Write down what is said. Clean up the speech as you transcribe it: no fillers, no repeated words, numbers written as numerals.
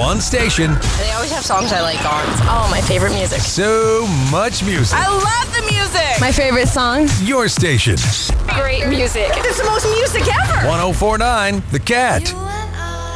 One station. They always have songs I like on. It's all my favorite music. So much music. I love the music. My favorite song. Your station. Great music. It's the most music ever. 1049 The Cat.